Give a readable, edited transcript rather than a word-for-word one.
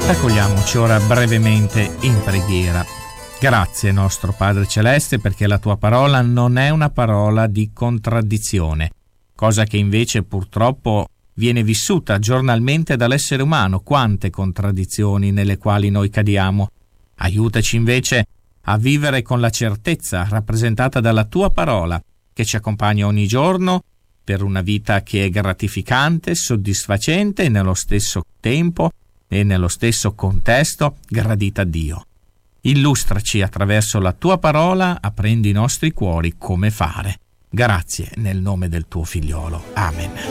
Raccogliamoci ora brevemente in preghiera. Grazie nostro Padre Celeste, perché la tua parola non è una parola di contraddizione, cosa che invece purtroppo viene vissuta giornalmente dall'essere umano. Quante contraddizioni nelle quali noi cadiamo. Aiutaci invece a vivere con la certezza rappresentata dalla tua parola, che ci accompagna ogni giorno per una vita che è gratificante, soddisfacente e nello stesso tempo e nello stesso contesto gradita a Dio. Illustraci attraverso la tua parola, aprendo i nostri cuori come fare. Grazie nel nome del tuo figliolo. Amen.